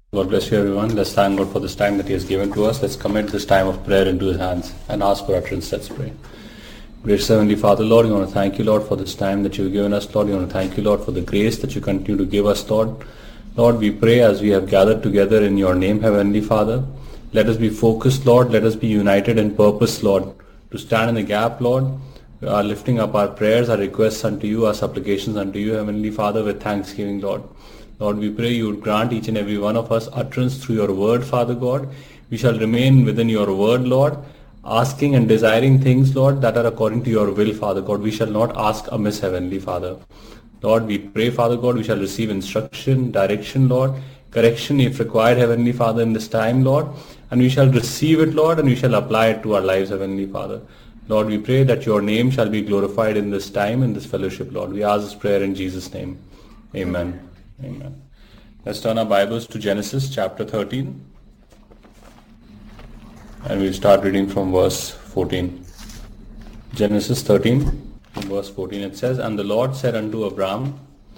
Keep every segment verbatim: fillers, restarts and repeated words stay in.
God bless you, everyone. Let's thank God for this time that He has given to us. Let's commit this time of prayer into His hands and ask for utterance. Let's pray. Gracious Heavenly Father, Lord, we want to thank you, Lord, for this time that you've given us, Lord. We want to thank you, Lord, for the grace that you continue to give us, Lord. Lord, we pray as we have gathered together in your name, Heavenly Father. Let us be focused, Lord. Let us be united in purpose, Lord, to stand in the gap, Lord. We are lifting up our prayers, our requests unto you, our supplications unto you, Heavenly Father, with thanksgiving, Lord. Lord, we pray you would grant each and every one of us utterance through your word, Father God. We shall remain within your word, Lord, asking and desiring things, Lord, that are according to your will, Father God. We shall not ask amiss, Heavenly Father. Lord, we pray, Father God, we shall receive instruction, direction, Lord, correction if required, Heavenly Father, in this time, Lord, and we shall receive it, Lord, and we shall apply it to our lives, Heavenly Father. Lord, we pray that your name shall be glorified in this time, in this fellowship, Lord. We ask this prayer in Jesus' name. Amen. Amen. Let's turn our Bibles to Genesis chapter thirteen. And we'll start reading from verse fourteen. Genesis thirteen, verse fourteen, it says, And the Lord said unto Abram,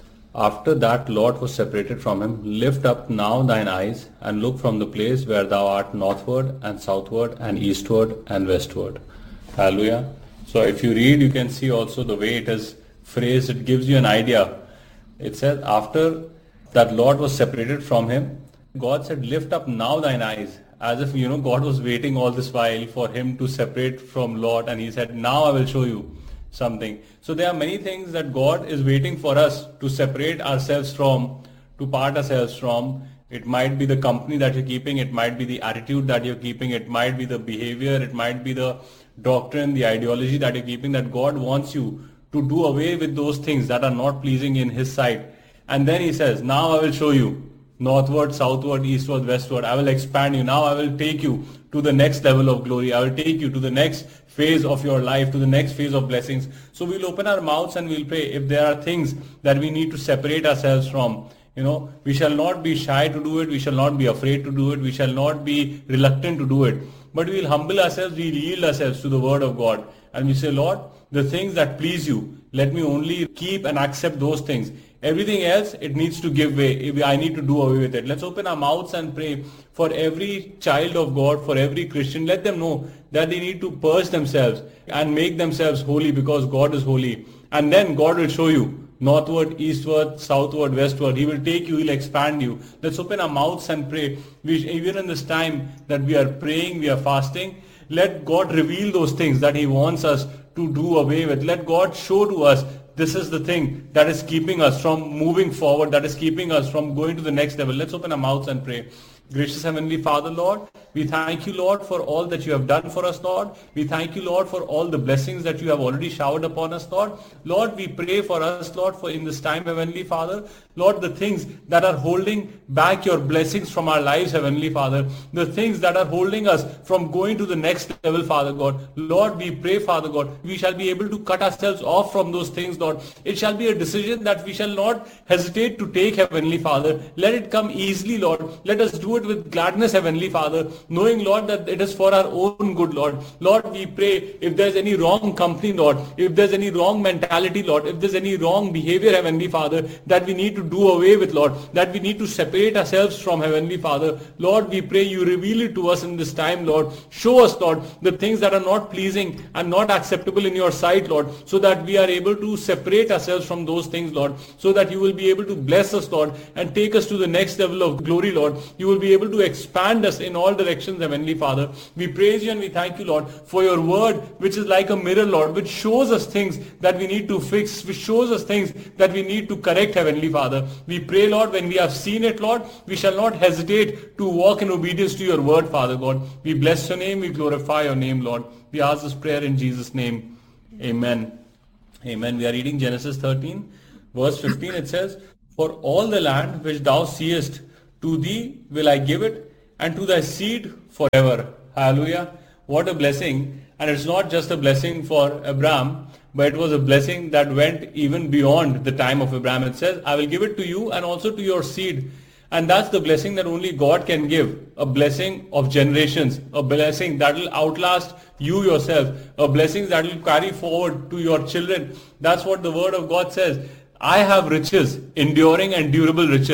after that Lot was separated from him, Lift up now thine eyes, and look from the place where thou art northward, and southward, and eastward, and westward. Hallelujah. So if you read, you can see also the way it is phrased. It gives you an idea. It says, after that Lot was separated from him, God said, lift up now thine eyes. As if, you know, God was waiting all this while for him to separate from Lot, and he said, now I will show you something. So there are many things that God is waiting for us to separate ourselves from, to part ourselves from. It might be the company that you're keeping, it might be the attitude that you're keeping, it might be the behavior, it might be the doctrine, the ideology that you're keeping, that God wants you to do away with those things that are not pleasing in His sight. And then He says, now I will show you northward, southward, eastward, westward. I will expand you. Now I will take you to the next level of glory. I will take you to the next phase of your life, to the next phase of blessings. So we'll open our mouths and we'll pray. If there are things that we need to separate ourselves from, you know, we shall not be shy to do it. We shall not be afraid to do it. We shall not be reluctant to do it. But we'll humble ourselves. We'll yield ourselves to the word of God. And we say, Lord, the things that please you, let me only keep and accept those things. Everything else, it needs to give way. I need to do away with it. Let's open our mouths and pray for every child of God, for every Christian. Let them know that they need to purge themselves and make themselves holy, because God is holy. And then God will show you northward, eastward, southward, westward. He will take you, He'll expand you. Let's open our mouths and pray. We, even in this time that we are praying, we are fasting, let God reveal those things that He wants us to do away with. Let God show to us, this is the thing that is keeping us from moving forward, that is keeping us from going to the next level. Let's open our mouths and pray. Gracious Heavenly Father, Lord, we thank you, Lord, for all that you have done for us, Lord. We thank you, Lord, for all the blessings that you have already showered upon us, Lord. Lord, we pray for us, Lord, for in this time, Heavenly Father, Lord, the things that are holding back your blessings from our lives, Heavenly Father, the things that are holding us from going to the next level, Father God. Lord, we pray, Father God, we shall be able to cut ourselves off from those things, Lord. It shall be a decision that we shall not hesitate to take, Heavenly Father. Let it come easily, Lord. Let us do it with gladness, Heavenly Father, knowing, Lord, that it is for our own good, Lord. Lord, we pray if there's any wrong company, Lord, if there's any wrong mentality, Lord, if there's any wrong behavior, Heavenly Father, that we need to do away with, Lord, that we need to separate ourselves from, Heavenly Father. Lord, we pray you reveal it to us in this time, Lord. Show us, Lord, the things that are not pleasing and not acceptable in your sight, Lord, so that we are able to separate ourselves from those things, Lord, so that you will be able to bless us, Lord, and take us to the next level of glory, Lord. You will be able to expand us in all directions, Heavenly Father. We praise you and we thank you, Lord, for your word, which is like a mirror, Lord, which shows us things that we need to fix, which shows us things that we need to correct, Heavenly Father. We pray, Lord, when we have seen it, Lord, we shall not hesitate to walk in obedience to your word, Father God. We bless your name, we glorify your name, Lord. We ask this prayer in Jesus' name. Amen. Amen. We are reading Genesis thirteen, verse fifteen. It says, For all the land which thou seest, to thee will I give it, and to thy seed forever. Hallelujah. What a blessing. And it's not just a blessing for Abraham, but it was a blessing that went even beyond the time of Abraham. It says, I will give it to you and also to your seed. And that's the blessing that only God can give. A blessing of generations. A blessing that will outlast you yourself. A blessing that will carry forward to your children. That's what the word of God says. I have riches, enduring and durable riches.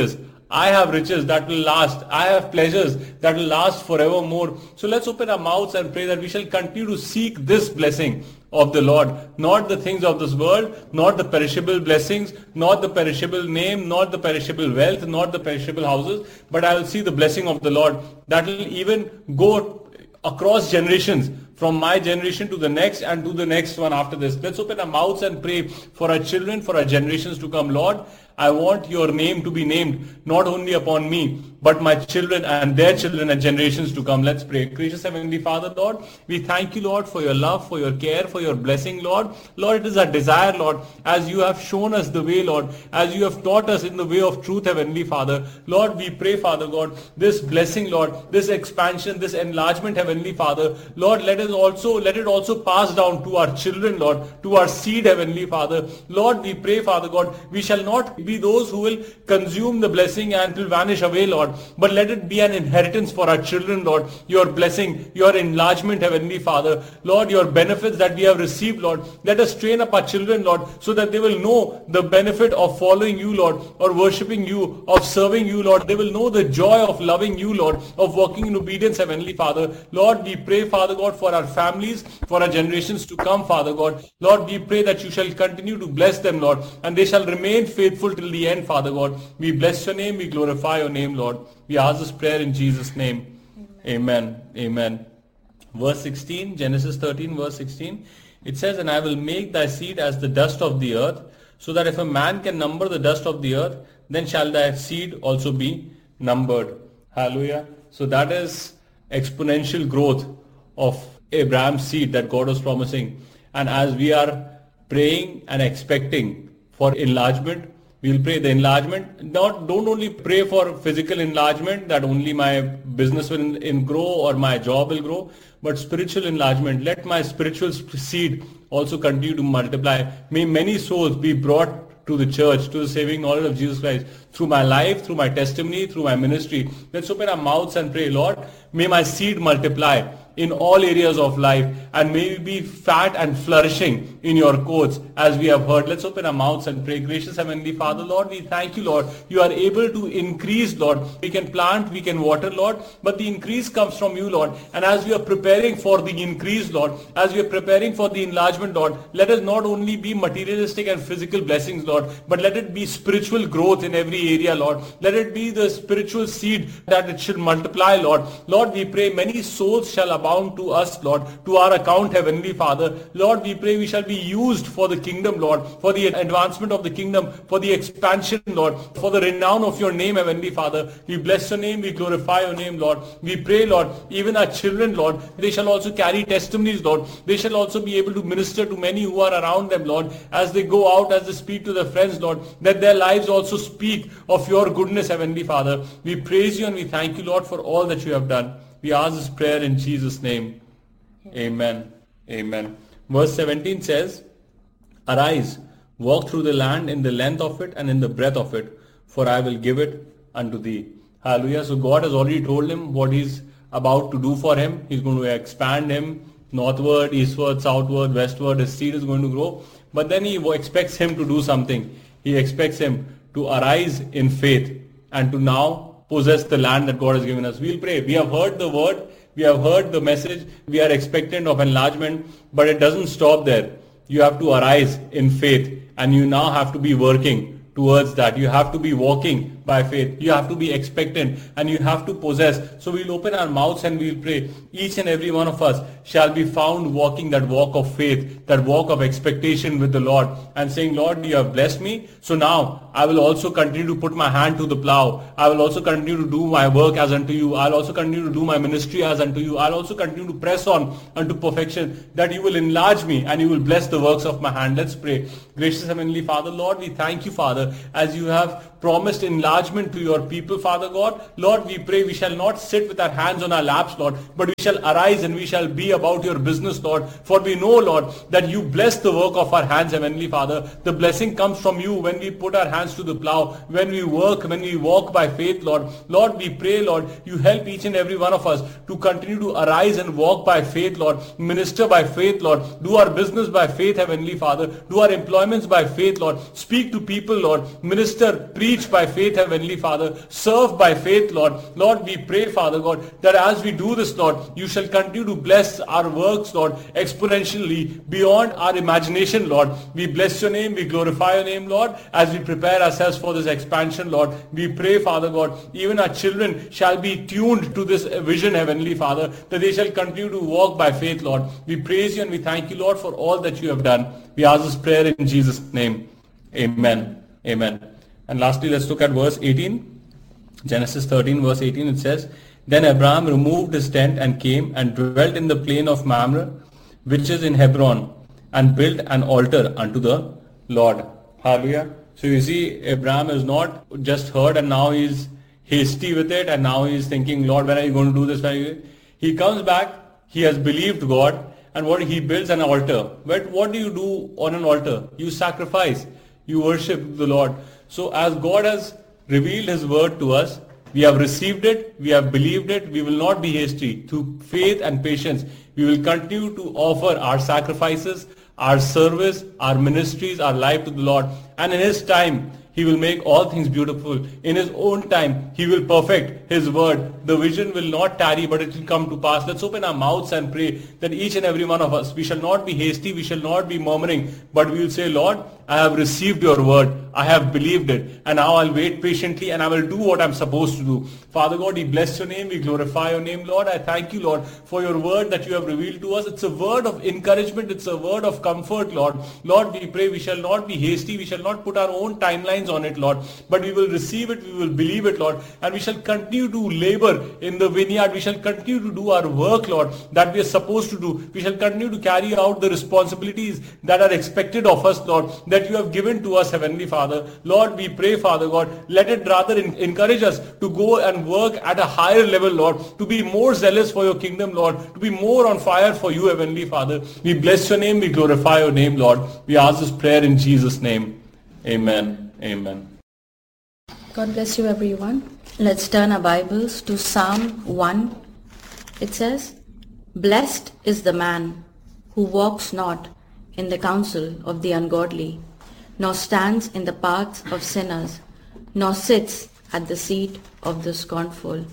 I have riches that will last. I have pleasures that will last forevermore. So let's open our mouths and pray that we shall continue to seek this blessing of the Lord, not the things of this world, not the perishable blessings, not the perishable name, not the perishable wealth, not the perishable houses, but I will see the blessing of the Lord that will even go across generations, from my generation to the next and to the next one after this. Let's open our mouths and pray for our children, for our generations to come. Lord, I want your name to be named not only upon me, but my children and their children and generations to come. Let's pray. Gracious Heavenly Father, Lord, we thank you, Lord, for your love, for your care, for your blessing, Lord. Lord, it is our desire, Lord, as you have shown us the way, Lord, as you have taught us in the way of truth, Heavenly Father. Lord, we pray, Father God, this blessing, Lord, this expansion, this enlargement, Heavenly Father, Lord, let us also, let it also pass down to our children, Lord, to our seed, Heavenly Father. Lord, we pray, Father God, we shall not be those who will consume the blessing and will vanish away, Lord, but let it be an inheritance for our children, Lord, your blessing, your enlargement, Heavenly Father, Lord, your benefits that we have received, Lord. Let us train up our children, Lord, so that they will know the benefit of following you, Lord, or worshipping you, of serving you, Lord. They will know the joy of loving you, Lord, of walking in obedience, Heavenly Father. Lord, we pray, Father God, for our families, for our generations to come, Father God. Lord, we pray that you shall continue to bless them, Lord, and they shall remain faithful till the end, Father God. We bless your name, we glorify your name, Lord. We ask this prayer in Jesus' name. Amen. Amen. Verse sixteen, Genesis thirteen, verse sixteen. It says, and I will make thy seed as the dust of the earth, so that if a man can number the dust of the earth, then shall thy seed also be numbered. Hallelujah. So that is exponential growth of Abraham's seed that God was promising. And as we are praying and expecting for enlargement, we'll pray the enlargement. Not don't only pray for physical enlargement, that only my business will in, in grow or my job will grow, but spiritual enlargement. Let my spiritual seed also continue to multiply. May many souls be brought to the church, to the saving knowledge of Jesus Christ, through my life, through my testimony, through my ministry. Let's open our mouths and pray, Lord, may my seed multiply in all areas of life, and may we be fat and flourishing in your courts, as we have heard. Let's open our mouths and pray. Gracious Heavenly Father, Lord, we thank you, Lord. You are able to increase, Lord. We can plant, we can water, Lord, but the increase comes from you, Lord. And as we are preparing for the increase, Lord, as we are preparing for the enlargement, Lord, let us not only be materialistic and physical blessings, Lord, but let it be spiritual growth in every area, Lord. Let it be the spiritual seed that it should multiply, Lord. Lord, we pray many souls shall abound to us, Lord, to our account, Heavenly Father. Lord, we pray we shall be used for the kingdom, Lord, for the advancement of the kingdom, for the expansion, Lord, for the renown of your name, Heavenly Father. We bless your name, we glorify your name, Lord. We pray, Lord, even our children, Lord, they shall also carry testimonies, Lord. They shall also be able to minister to many who are around them, Lord, as they go out, as they speak to their friends, Lord, that their lives also speak of your goodness, Heavenly Father. We praise you and we thank you, Lord, for all that you have done. We ask this prayer in Jesus' name. Amen. Amen. Verse seventeen says, arise, walk through the land in the length of it and in the breadth of it, for I will give it unto thee. Hallelujah. So God has already told him what he's about to do for him. He's going to expand him northward, eastward, southward, westward. His seed is going to grow. But then he expects him to do something. He expects him to arise in faith and to now possess the land that God has given us. We'll pray. We have heard the word. We have heard the message. We are expectant of enlargement, but it doesn't stop there. You have to arise in faith, and you now have to be working towards that. You have to be walking by faith. You have to be expectant, and you have to possess. So we'll open our mouths and we'll pray. Each and every one of us shall be found walking that walk of faith, that walk of expectation with the Lord, and saying, Lord, you have blessed me. So now I will also continue to put my hand to the plow. I will also continue to do my work as unto you. I'll also continue to do my ministry as unto you. I'll also continue to press on unto perfection, that you will enlarge me and you will bless the works of my hand. Let's pray. Gracious Heavenly Father, Lord, we thank you, Father, as you have promised enlargement to your people, Father God. Lord, we pray we shall not sit with our hands on our laps, Lord, but we shall arise and we shall be about your business, Lord. For we know, Lord, that you bless the work of our hands, Heavenly Father. The blessing comes from you when we put our hands to the plow, when we work, when we walk by faith, Lord. Lord, we pray, Lord, you help each and every one of us to continue to arise and walk by faith, Lord. Minister by faith, Lord. Do our business by faith, Heavenly Father. Do our employments by faith, Lord. Speak to people, Lord. Minister, preach preach by faith, Heavenly Father, serve by faith, Lord. Lord, we pray, Father God, that as we do this, Lord, you shall continue to bless our works, Lord, exponentially beyond our imagination, Lord. We bless your name, we glorify your name, Lord, as we prepare ourselves for this expansion, Lord. We pray, Father God, even our children shall be tuned to this vision, Heavenly Father, that they shall continue to walk by faith, Lord. We praise you and we thank you, Lord, for all that you have done. We ask this prayer in Jesus' name. Amen. Amen. And lastly, let's look at verse eighteen. Genesis thirteen, verse eighteen, it says, Then Abraham removed his tent and came and dwelt in the plain of Mamre, which is in Hebron, and built an altar unto the Lord. Hallelujah. So you see, Abraham is not just heard and now he's hasty with it, and now he's thinking, Lord, when are you going to do this? When are you? He comes back, he has believed God, and what he builds an altar. But what do you do on an altar? You sacrifice, you worship the Lord. So as God has revealed his word to us, we have received it, we have believed it, we will not be hasty. Through faith and patience, we will continue to offer our sacrifices, our service, our ministries, our life to the Lord. And in his time, he will make all things beautiful. In his own time, he will perfect his word. The vision will not tarry, but it will come to pass. Let's open our mouths and pray that each and every one of us, we shall not be hasty, we shall not be murmuring, but we will say, Lord, I have received your word. I have believed it. And now I'll wait patiently and I will do what I'm supposed to do. Father God, we bless your name. We glorify your name, Lord. I thank you, Lord, for your word that you have revealed to us. It's a word of encouragement. It's a word of comfort, Lord. Lord, we pray we shall not be hasty. We shall not put our own timelines on it, Lord. But we will receive it. We will believe it, Lord. And we shall continue to labor in the vineyard. We shall continue to do our work, Lord, that we are supposed to do. We shall continue to carry out the responsibilities that are expected of us, Lord, that you have given to us, Heavenly Father. Lord, we pray, Father God, let it rather in- encourage us to go and work at a higher level, Lord, to be more zealous for your kingdom, Lord, to be more on fire for you, Heavenly Father. We bless your name, we glorify your name, Lord. We ask this prayer in Jesus' name. Amen. Amen. God bless you, everyone. Let's turn our Bibles to Psalm one. It says, Blessed is the man who walks not in the counsel of the ungodly, nor stands in the paths of sinners, nor sits at the seat of the scornful. It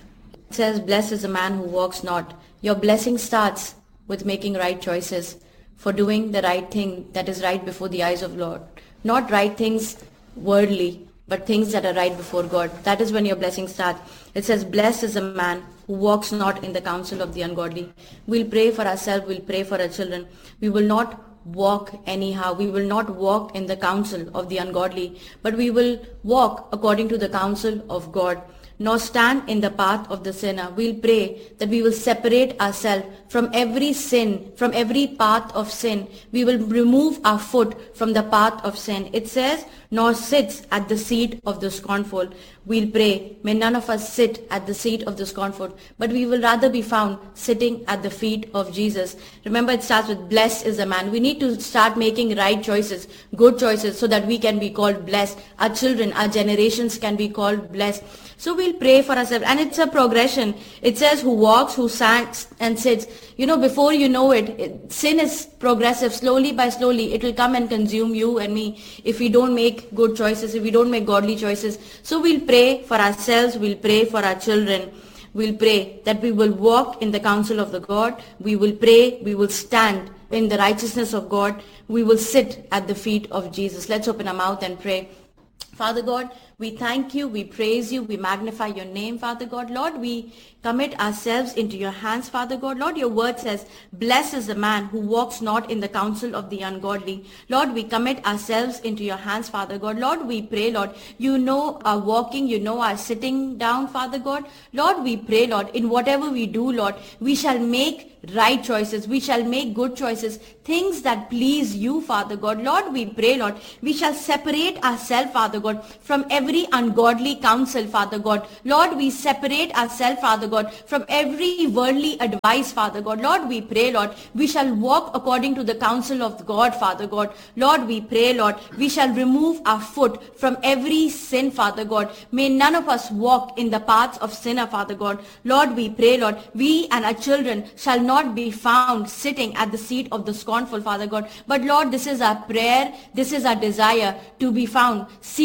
says, Blessed is the man who walks not. Your blessing starts with making right choices, for doing the right thing that is right before the eyes of Lord. Not right things worldly, but things that are right before God. That is when your blessing starts. It says, Blessed is the man who walks not in the counsel of the ungodly. We'll pray for ourselves, we'll pray for our children. We will not walk anyhow. We will not walk in the counsel of the ungodly, but we will walk according to the counsel of God, nor stand in the path of the sinner. We'll pray that we will separate ourselves from every sin, from every path of sin. We will remove our foot from the path of sin. It says, nor sits at the seat of the scornful. We'll pray, may none of us sit at the seat of the scornful, but we will rather be found sitting at the feet of Jesus. Remember, it starts with blessed is the man. We need to start making right choices, good choices, so that we can be called blessed. Our children, our generations can be called blessed. So we'll pray for ourselves, and it's a progression. It says who walks, who stands and sits. You know, before you know it, it, sin is progressive. Slowly by slowly, it will come and consume you and me if we don't make good choices, if we don't make godly choices. So we'll pray for ourselves, we'll pray for our children. We'll pray that we will walk in the counsel of the God. We will pray, we will stand in the righteousness of God. We will sit at the feet of Jesus. Let's open our mouth and pray. Father God, we thank you, we praise you, we magnify your name, Father God. Lord, we commit ourselves into your hands, Father God. Lord, your word says, blessed is the man who walks not in the counsel of the ungodly. Lord, we commit ourselves into your hands, Father God. Lord, we pray, Lord, you know our walking, you know our sitting down, Father God. Lord, we pray, Lord, in whatever we do, Lord, we shall make right choices. We shall make good choices, things that please you, Father God. Lord, we pray, Lord, we shall separate ourselves, Father God, from every ungodly counsel, Father God. Lord, we separate ourselves, Father God, from every worldly advice, Father God. Lord, we pray, Lord, we shall walk according to the counsel of God, Father God. Lord, we pray, Lord, we shall remove our foot from every sin, Father God. May none of us walk in the paths of sinner, Father God. Lord, we pray, Lord, we and our children shall not not be found sitting at the seat of the scornful, Father God. But Lord, this is our prayer, this is our desire, to be found seated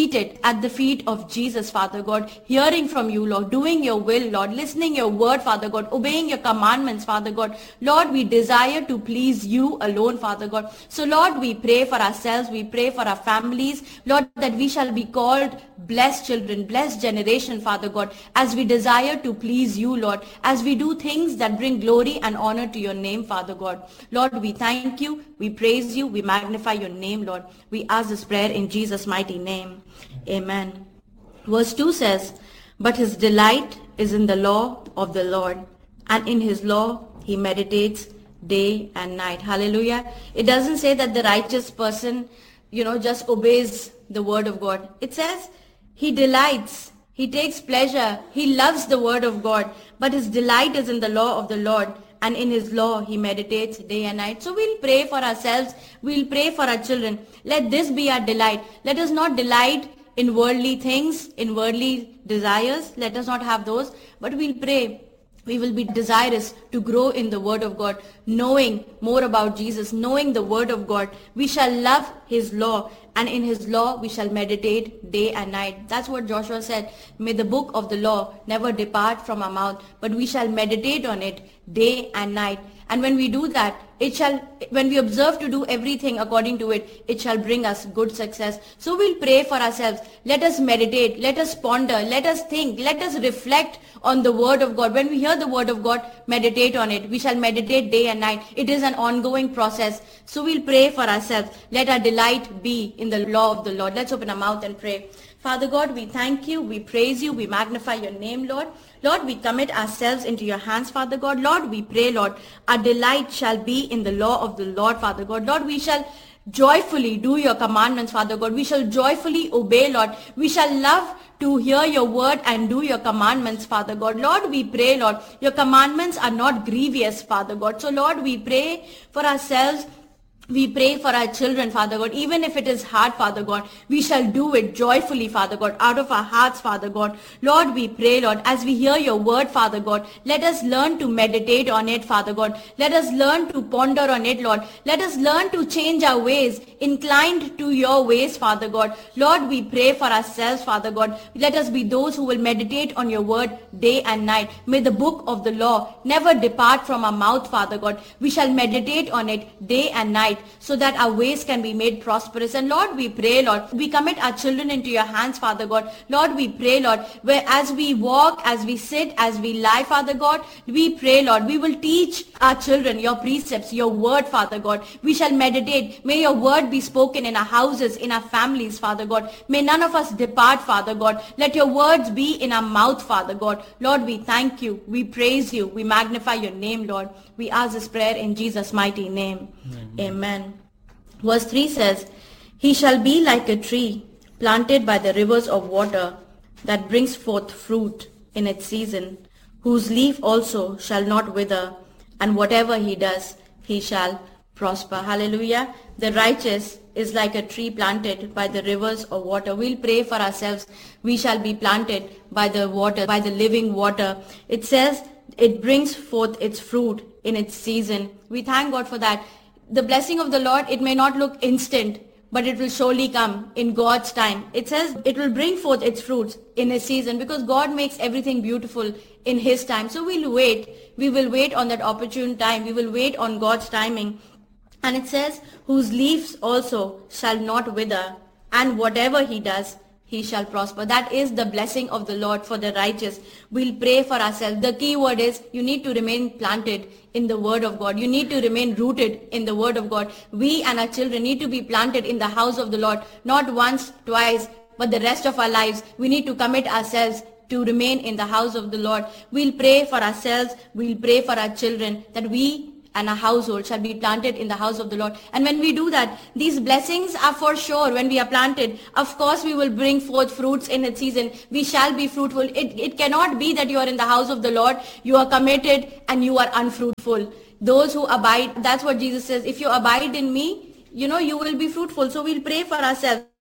seated at the feet of Jesus, Father God, hearing from you, Lord, doing your will, Lord, listening your word, Father God, obeying your commandments, Father God. Lord, we desire to please you alone, Father God. So Lord, we pray for ourselves, we pray for our families, Lord, that we shall be called blessed children, blessed generation, Father God, as we desire to please you, Lord, as we do things that bring glory and honor to your name, Father God. Lord, we thank you, we praise you, we magnify your name, Lord. We ask this prayer in Jesus' mighty name. Amen. Verse two says, but his delight is in the law of the Lord, and in his law he meditates day and night. Hallelujah. It doesn't say that the righteous person, you know, just obeys the word of God. It says he delights, he takes pleasure, he loves the word of God, but his delight is in the law of the Lord, and in his law he meditates day and night. So we'll pray for ourselves, we'll pray for our children. Let this be our delight. Let us not delight in worldly things, in worldly desires. Let us not have those, but we'll pray. We will be desirous to grow in the word of God, knowing more about Jesus, knowing the word of God. We shall love his law, and in his law we shall meditate day and night. That's what Joshua said. May the book of the law never depart from our mouth, but we shall meditate on it day and night. And when we do that, it shall, when we observe to do everything according to it, it shall bring us good success. So we'll pray for ourselves. Let us meditate, let us ponder, let us think, let us reflect on the word of God. When we hear the word of God, meditate on it. We shall meditate day and night. It is an ongoing process. So we'll pray for ourselves. Let our delight be in the law of the Lord. Let's open our mouth and pray. Father God, we thank you, we praise you, we magnify your name, Lord. Lord, we commit ourselves into your hands, Father God. Lord, we pray, Lord, our delight shall be in the law of the Lord, Father God. Lord, we shall joyfully do your commandments, Father God. We shall joyfully obey, Lord. We shall love to hear your word and do your commandments, Father God. Lord, we pray, Lord, your commandments are not grievous, Father God. So, Lord, we pray for ourselves. We pray for our children, Father God. Even if it is hard, Father God, we shall do it joyfully, Father God, out of our hearts, Father God. Lord, we pray, Lord, as we hear your word, Father God, let us learn to meditate on it, Father God. Let us learn to ponder on it, Lord. Let us learn to change our ways, inclined to your ways, Father God. Lord, we pray for ourselves, Father God. Let us be those who will meditate on your word day and night. May the book of the law never depart from our mouth, Father God. We shall meditate on it day and night, so that our ways can be made prosperous. And Lord, we pray, Lord, we commit our children into your hands, Father God. Lord, we pray, Lord, where as we walk, as we sit, as we lie, Father God, we pray, Lord, we will teach our children your precepts, your word, Father God. We shall meditate. May your word be spoken in our houses, in our families, Father God. May none of us depart, Father God. Let your words be in our mouth, Father God. Lord, we thank you. We praise you. We magnify your name, Lord. We ask this prayer in Jesus' mighty name. Amen. Amen. Verse three says, he shall be like a tree planted by the rivers of water that brings forth fruit in its season, whose leaf also shall not wither, and whatever he does, he shall prosper. Hallelujah. The righteous is like a tree planted by the rivers of water. We'll pray for ourselves. We shall be planted by the water, by the living water. It says it brings forth its fruit in its season. We thank God for that. The blessing of the Lord, it may not look instant, but it will surely come in God's time. It says it will bring forth its fruits in a season, because God makes everything beautiful in his time. So we'll wait. We will wait on that opportune time. We will wait on God's timing. And it says, whose leaves also shall not wither, and whatever he does, he shall prosper. That is the blessing of the Lord for the righteous. We'll pray for ourselves. The key word is you need to remain planted in the word of God. You need to remain rooted in the word of God. We and our children need to be planted in the house of the Lord, not once, twice, but the rest of our lives. We need to commit ourselves to remain in the house of the Lord. We'll pray for ourselves. We'll pray for our children, that we and our household shall be planted in the house of the Lord. And when we do that, these blessings are for sure. When we are planted, of course we will bring forth fruits in its season. We shall be fruitful. It, it cannot be that you are in the house of the Lord, you are committed and you are unfruitful. Those who abide, that's what Jesus says, if you abide in me, you know, you will be fruitful. So we'll pray for ourselves.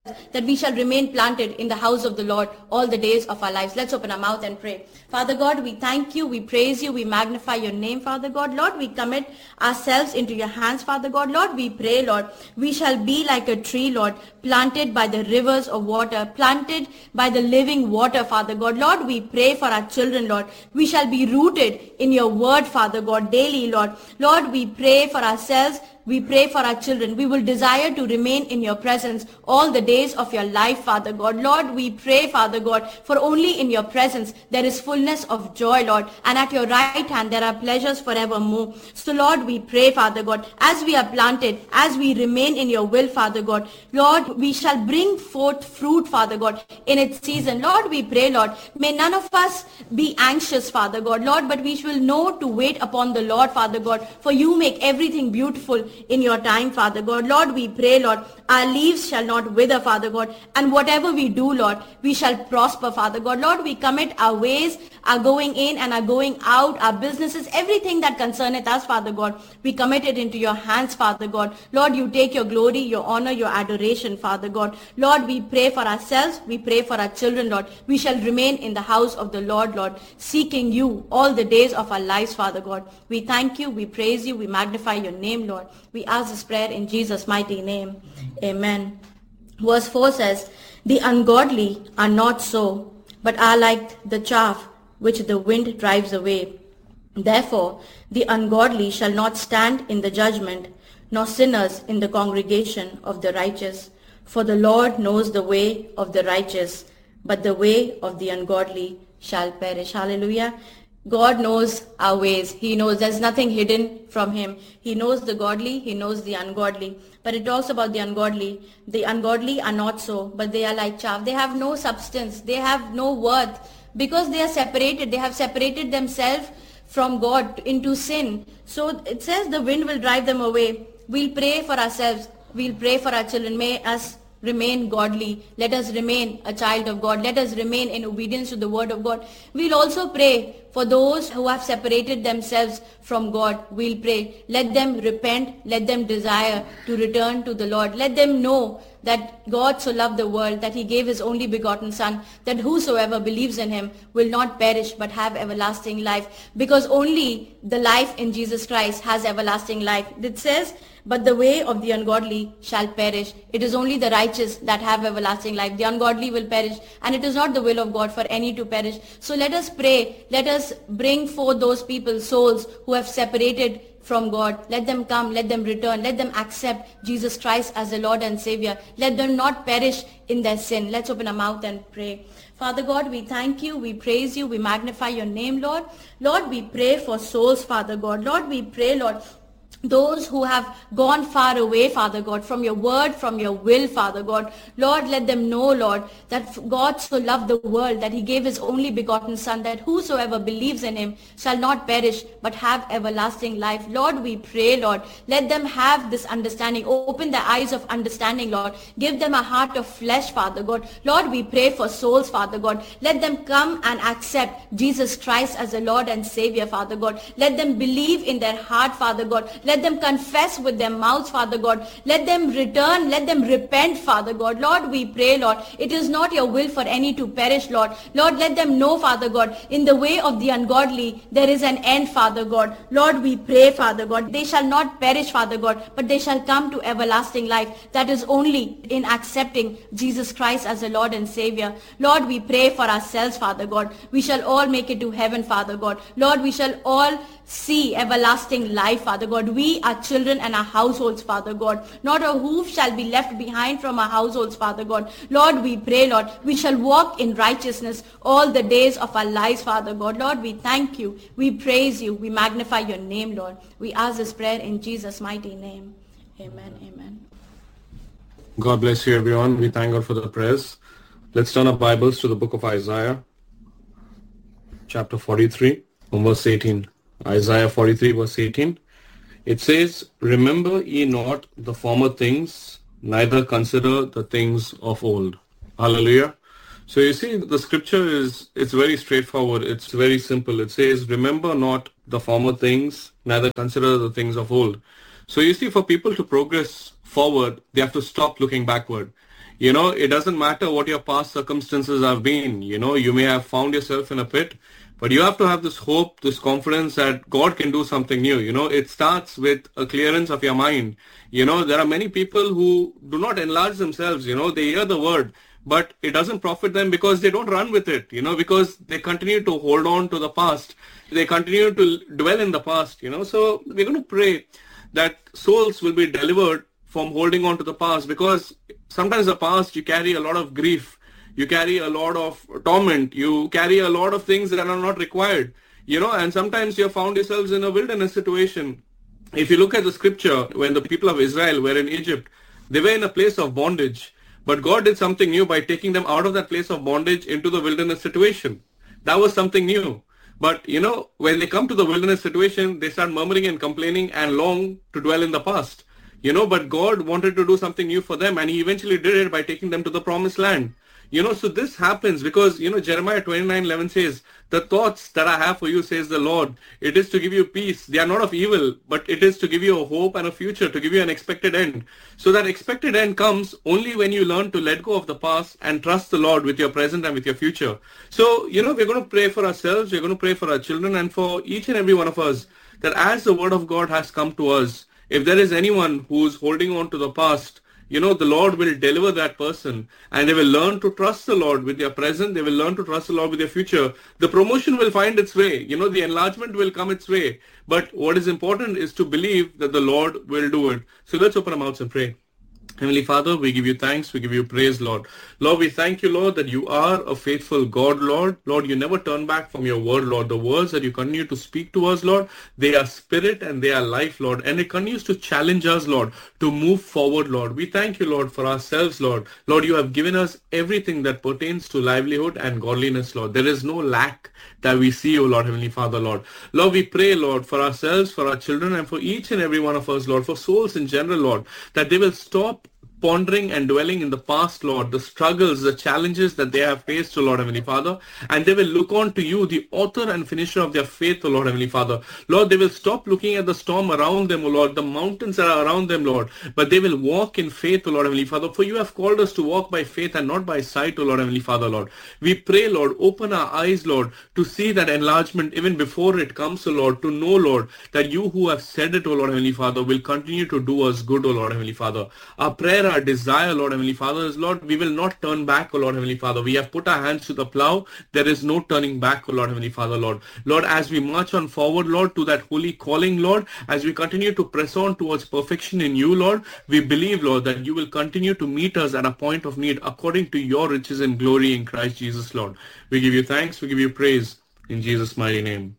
that we shall remain planted in the house of the Lord all the days of our lives. Let's open our mouth and pray. Father God, we thank you, we praise you, we magnify your name, Father God. Lord, we commit ourselves into your hands, Father God. Lord, we pray, Lord, we shall be like a tree, Lord, planted by the rivers of water, planted by the living water, Father God. Lord, we pray for our children, Lord. We shall be rooted in your word, Father God, daily, Lord. Lord, we pray for ourselves. We pray for our children. We will desire to remain in your presence all the days of your life, Father God. Lord, we pray, Father God, for only in your presence there is fullness of joy, Lord. And at your right hand there are pleasures forevermore. So, Lord, we pray, Father God, as we are planted, as we remain in your will, Father God, Lord, we shall bring forth fruit, Father God, in its season. Lord, we pray, Lord, may none of us be anxious, Father God, Lord, but we shall know to wait upon the Lord, Father God, for you make everything beautiful in your time, Father God. Lord, we pray, Lord, our leaves shall not wither, Father God, and whatever we do, Lord, we shall prosper, Father God. Lord, we commit our ways, our going in and our going out, our businesses, everything that concerneth us, Father God, we commit it into your hands, Father God. Lord, you take your glory, your honor, your adoration, Father God. Lord, we pray for ourselves, we pray for our children, Lord. We shall remain in the house of the Lord, Lord, seeking you all the days of our lives, Father God. We thank you, we praise you, we magnify your name, Lord. We ask this prayer in Jesus' mighty name. Amen. Verse four says, the ungodly are not so, but are like the chaff which the wind drives away. Therefore, the ungodly shall not stand in the judgment, nor sinners in the congregation of the righteous. For the Lord knows the way of the righteous, but the way of the ungodly shall perish. Hallelujah. God knows our ways. He knows there's nothing hidden from him. He knows the godly. He knows the ungodly. But it talks about the ungodly. The ungodly are not so, but they are like chaff. They have no substance. They have no worth because they are separated. They have separated themselves from God into sin. So it says the wind will drive them away. We'll pray for ourselves. We'll pray for our children. May us remain godly. Let us remain a child of God. Let us remain in obedience to the word of God. We'll also pray for those who have separated themselves from God. We'll pray. Let them repent. Let them desire to return to the Lord. Let them know that God so loved the world that he gave his only begotten Son, that whosoever believes in him will not perish but have everlasting life, because only the life in Jesus Christ has everlasting life. It says, but the way of the ungodly shall perish. It is only the righteous that have everlasting life. The ungodly will perish, and it is not the will of God for any to perish. So let us pray. Let us bring forth those people, souls who have separated from God. Let them come. Let them return. Let them accept Jesus Christ as the Lord and Savior. Let them not perish in their sin. Let's open our mouth and pray. Father God, we thank you, we praise you, we magnify your name, Lord. Lord, we pray for souls, Father God. Lord, we pray, Lord, those who have gone far away, Father God, from your word, from your will, Father God. Lord, let them know, Lord, that God so loved the world that he gave his only begotten Son, that whosoever believes in him shall not perish but have everlasting life. Lord, we pray, Lord, let them have this understanding. Open the eyes of understanding, Lord. Give them a heart of flesh, Father God. Lord, we pray for souls, Father God. Let them come and accept Jesus Christ as the Lord and Savior, Father God. Let them believe in their heart, Father God. Let them confess with their mouths, Father God. Let them return. Let them repent, Father God. Lord, we pray, Lord, it is not your will for any to perish, Lord. Lord, let them know, Father God, in the way of the ungodly, there is an end, Father God. Lord, we pray, Father God, they shall not perish, Father God, but they shall come to everlasting life. That is only in accepting Jesus Christ as the Lord and Savior. Lord, we pray for ourselves, Father God. We shall all make it to heaven, Father God. Lord, we shall all see everlasting life, Father God. We, our children and our households, Father God. Not a hoof shall be left behind from our households, Father God. Lord, we pray, Lord, we shall walk in righteousness all the days of our lives, Father God. Lord, we thank you. We praise you. We magnify your name, Lord. We ask this prayer in Jesus' mighty name. Amen. Amen. God bless you, everyone. We thank God for the prayers. Let's turn our Bibles to the book of Isaiah, chapter forty-three, from verse eighteen. Isaiah forty-three, verse eighteen. It says, remember ye not the former things, neither consider the things of old. Hallelujah. So you see, the scripture is, it's very straightforward. It's very simple. It says, remember not the former things, neither consider the things of old. So you see, for people to progress forward, they have to stop looking backward. You know, it doesn't matter what your past circumstances have been. You know, you may have found yourself in a pit, but you have to have this hope, this confidence that God can do something new. You know, it starts with a clearance of your mind. You know, there are many people who do not enlarge themselves. You know, they hear the word, but it doesn't profit them because they don't run with it, you know, because they continue to hold on to the past. They continue to dwell in the past, you know. So we're going to pray that souls will be delivered from holding on to the past, because sometimes the past, you carry a lot of grief. You carry a lot of torment. You carry a lot of things that are not required, you know, and sometimes you have found yourselves in a wilderness situation. If you look at the scripture, when the people of Israel were in Egypt, they were in a place of bondage. But God did something new by taking them out of that place of bondage into the wilderness situation. That was something new. But, you know, when they come to the wilderness situation, they start murmuring and complaining and long to dwell in the past. You know, but God wanted to do something new for them, and he eventually did it by taking them to the promised land. You know, so this happens because, you know, Jeremiah twenty-nine eleven says, the thoughts that I have for you, says the Lord, it is to give you peace. They are not of evil, but it is to give you a hope and a future, to give you an expected end. So that expected end comes only when you learn to let go of the past and trust the Lord with your present and with your future. So, you know, we're going to pray for ourselves, we're going to pray for our children, and for each and every one of us, that as the word of God has come to us, if there is anyone who's holding on to the past, you know, the Lord will deliver that person, and they will learn to trust the Lord with their present. They will learn to trust the Lord with their future. The promotion will find its way. You know, the enlargement will come its way. But what is important is to believe that the Lord will do it. So let's open our mouths and pray. Heavenly Father, we give you thanks, we give you praise, Lord. Lord, we thank you, Lord, that you are a faithful God, Lord. Lord, you never turn back from your word, Lord. The words that you continue to speak to us, Lord, they are spirit and they are life, Lord. And it continues to challenge us, Lord, to move forward, Lord. We thank you, Lord, for ourselves, Lord. Lord, you have given us everything that pertains to livelihood and godliness, Lord. There is no lack that we see, O Lord, Heavenly Father, Lord. Lord, we pray, Lord, for ourselves, for our children, and for each and every one of us, Lord, for souls in general, Lord, that they will stop pondering and dwelling in the past, Lord, the struggles, the challenges that they have faced, O Lord, Heavenly Father, and they will look on to you, the author and finisher of their faith, O Lord, Heavenly Father. Lord, they will stop looking at the storm around them, O Lord, the mountains that are around them, Lord, but they will walk in faith, O Lord, Heavenly Father, for you have called us to walk by faith and not by sight, O Lord, Heavenly Father, Lord. We pray, Lord, open our eyes, Lord, to see that enlargement even before it comes, O Lord, to know, Lord, that you who have said it, O Lord, Heavenly Father, will continue to do us good, O Lord, Heavenly Father. Our prayer, our desire, Lord, Heavenly Father, is, Lord, we will not turn back, O Lord, Heavenly Father. We have put our hands to the plow. There is no turning back, O Lord, Heavenly Father, Lord. Lord, as we march on forward, Lord, to that holy calling, Lord, as we continue to press on towards perfection in you, Lord, we believe, Lord, that you will continue to meet us at a point of need according to your riches and glory in Christ Jesus, Lord. We give you thanks. We give you praise in Jesus' mighty name.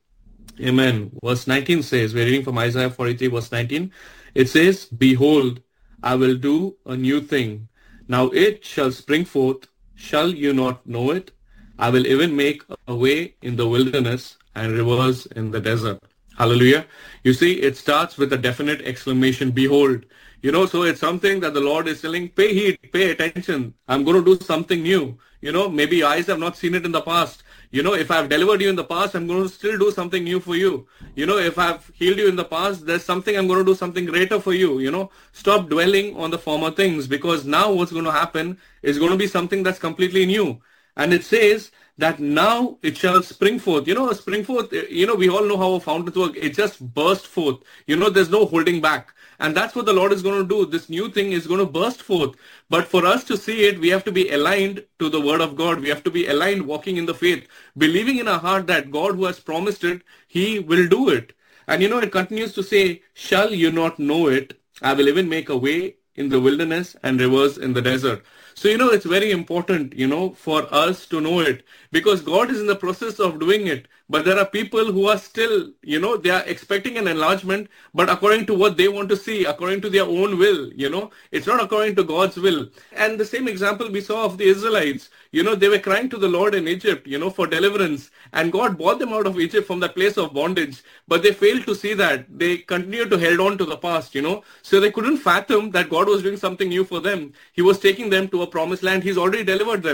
Amen. Verse nineteen says, we're reading from Isaiah forty-three, verse nineteen. It says, behold, I will do a new thing. Now it shall spring forth. Shall you not know it? I will even make a way in the wilderness and rivers in the desert. Hallelujah. You see, it starts with a definite exclamation, behold. You know, so it's something that the Lord is telling, pay heed, pay attention. I'm going to do something new. You know, maybe your eyes have not seen it in the past. You know, if I've delivered you in the past, I'm going to still do something new for you. You know, if I've healed you in the past, there's something I'm going to do something greater for you. You know, stop dwelling on the former things, because now what's going to happen is going to be something that's completely new. And it says that now it shall spring forth. You know, spring forth, you know, we all know how fountains work. It just burst forth. You know, there's no holding back. And that's what the Lord is going to do. This new thing is going to burst forth. But for us to see it, we have to be aligned to the word of God. We have to be aligned, walking in the faith, believing in our heart that God who has promised it, he will do it. And you know, it continues to say, shall you not know it? I will even make a way in the wilderness and rivers in the desert. So, you know, it's very important, you know, for us to know it, because God is in the process of doing it. But there are people who are still, you know, they are expecting an enlargement, but according to what they want to see, according to their own will, you know, it's not according to God's will. And the same example we saw of the Israelites, you know, they were crying to the Lord in Egypt, you know, for deliverance. And God brought them out of Egypt from that place of bondage. But they failed to see that. They continued to hold on to the past, you know. So they couldn't fathom that God was doing something new for them. He was taking them to a promised land. He's already delivered them.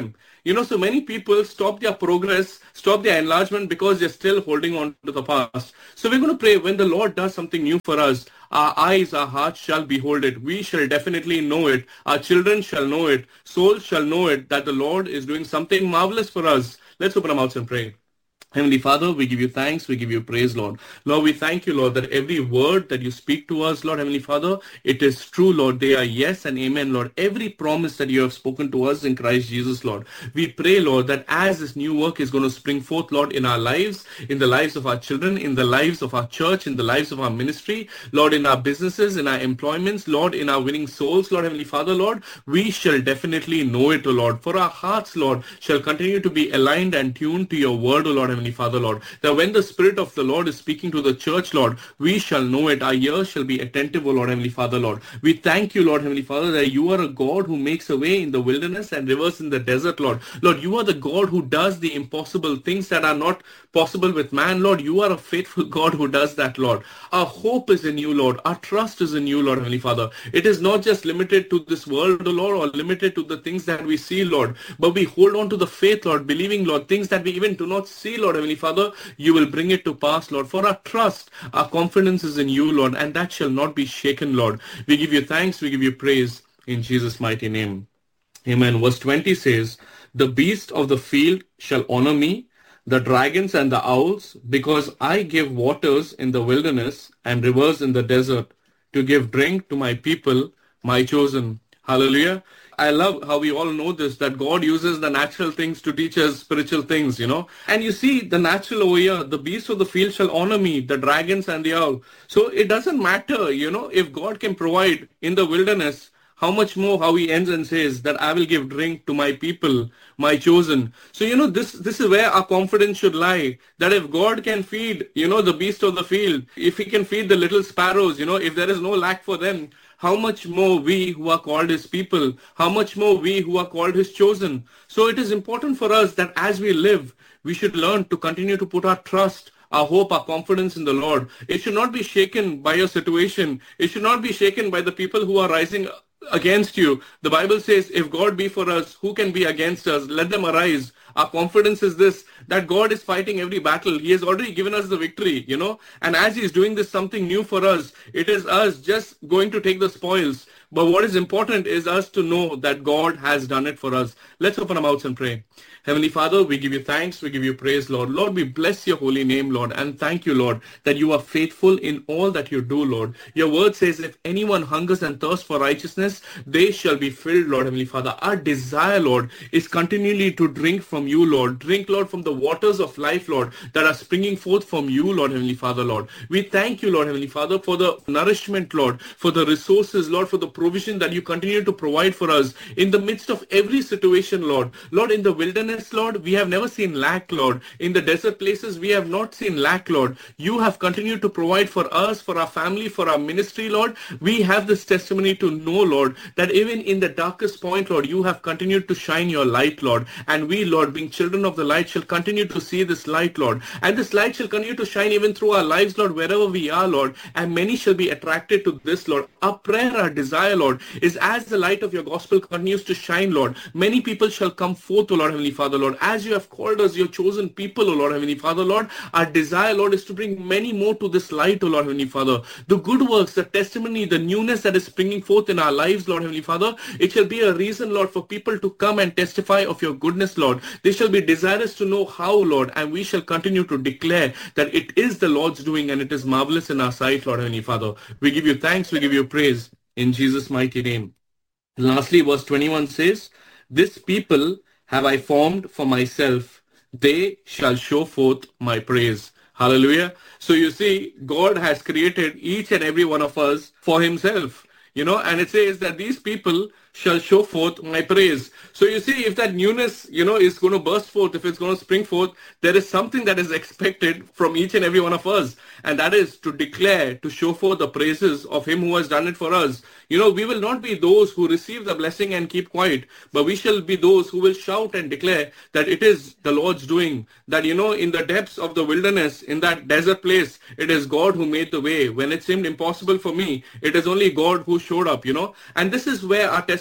You know, so many people stop their progress, stop their enlargement because they're still holding on to the past. So we're going to pray when the Lord does something new for us, our eyes, our hearts shall behold it. We shall definitely know it. Our children shall know it. Souls shall know it, that the Lord is doing something marvelous for us. Let's open our mouths and pray. Heavenly Father, we give you thanks, we give you praise, Lord. Lord, we thank you, Lord, that every word that you speak to us, Lord, Heavenly Father, it is true, Lord. They are yes and amen, Lord. Every promise that you have spoken to us in Christ Jesus, Lord. We pray, Lord, that as this new work is going to spring forth, Lord, in our lives, in the lives of our children, in the lives of our church, in the lives of our ministry, Lord, in our businesses, in our employments, Lord, in our winning souls, Lord, Heavenly Father, Lord, we shall definitely know it, O Lord. For our hearts, Lord, shall continue to be aligned and tuned to your word, O Lord, Heavenly Father, Lord, that when the Spirit of the Lord is speaking to the church, Lord, we shall know it. Our ears shall be attentive, O Lord, Heavenly Father, Lord. We thank you, Lord, Heavenly Father, that you are a God who makes a way in the wilderness and rivers in the desert, Lord. Lord, you are the God who does the impossible things that are not possible with man, Lord. You are a faithful God who does that, Lord. Our hope is in you, Lord. Our trust is in you, Lord, Heavenly Father. It is not just limited to this world, O Lord, or limited to the things that we see, Lord, but we hold on to the faith, Lord, believing, Lord, things that we even do not see, Lord, Heavenly Father, you will bring it to pass, Lord. For our trust, our confidence is in you, Lord, and that shall not be shaken, Lord. We give you thanks, we give you praise in Jesus' mighty name. Amen. Verse twenty says, the beasts of the field shall honor me, the dragons and the owls, because I give waters in the wilderness and rivers in the desert to give drink to my people, my chosen. Hallelujah. I love how we all know this, that God uses the natural things to teach us spiritual things, you know. And you see the natural over here, the beasts of the field shall honor me, the dragons and the owl. So it doesn't matter, you know, if God can provide in the wilderness, how much more how he ends and says that I will give drink to my people, my chosen. So, you know, this, this is where our confidence should lie, that if God can feed, you know, the beast of the field, if he can feed the little sparrows, you know, if there is no lack for them, how much more we who are called his people, how much more we who are called his chosen. So it is important for us that as we live, we should learn to continue to put our trust, our hope, our confidence in the Lord. It should not be shaken by your situation. It should not be shaken by the people who are rising against you. The Bible says, if God be for us, who can be against us? Let them arise. Our confidence is this, that God is fighting every battle. He has already given us the victory, you know. And as he's doing this something new for us, it is us just going to take the spoils. But what is important is us to know that God has done it for us. Let's open our mouths and pray. Heavenly Father, we give you thanks, we give you praise, Lord. Lord, we bless your holy name, Lord, and thank you, Lord, that you are faithful in all that you do, Lord. Your word says, if anyone hungers and thirsts for righteousness, they shall be filled, Lord, Heavenly Father. Our desire, Lord, is continually to drink from you, Lord. Drink, Lord, from the waters of life, Lord, that are springing forth from you, Lord, Heavenly Father, Lord. We thank you, Lord, Heavenly Father, for the nourishment, Lord, for the resources, Lord, for the provision that you continue to provide for us in the midst of every situation, Lord. Lord, in the wilderness, Lord, we have never seen lack, Lord. In the desert places, we have not seen lack, Lord. You have continued to provide for us, for our family, for our ministry, Lord. We have this testimony to know, Lord, that even in the darkest point, Lord, you have continued to shine your light, Lord. And we, Lord, being children of the light, shall continue to see this light, Lord. And this light shall continue to shine even through our lives, Lord, wherever we are, Lord. And many shall be attracted to this, Lord. Our prayer, our desire, Lord, is as the light of your gospel continues to shine, Lord, many people shall come forth, O Lord, Heavenly Father, Lord. As you have called us your chosen people, O Lord, Heavenly Father, Lord, our desire, Lord, is to bring many more to this light, O Lord, Heavenly Father. The good works, the testimony, the newness that is springing forth in our lives, Lord, Heavenly Father, it shall be a reason, Lord, for people to come and testify of your goodness, Lord. They shall be desirous to know how, Lord, and we shall continue to declare that it is the Lord's doing and it is marvelous in our sight, Lord, Heavenly Father. We give you thanks, we give you praise in Jesus' mighty name. Lastly, verse twenty-one says, this people have I formed for myself, they shall show forth my praise. Hallelujah. So you see, God has created each and every one of us for himself, you know, and it says that these people shall show forth my praise. So you see, if that newness, you know, is going to burst forth, if it's going to spring forth, there is something that is expected from each and every one of us. And that is to declare, to show forth the praises of him who has done it for us. You know, we will not be those who receive the blessing and keep quiet, but we shall be those who will shout and declare that it is the Lord's doing. That, you know, in the depths of the wilderness, in that desert place, it is God who made the way. When it seemed impossible for me, it is only God who showed up, you know. And this is where our testimony